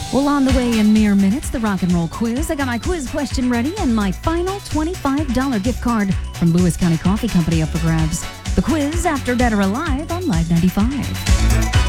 Well, on the way in mere minutes, the rock and roll quiz. I got my quiz question ready and my final $25 gift card from Lewis County Coffee Company up for grabs. The quiz after Dead or Alive on Live 95.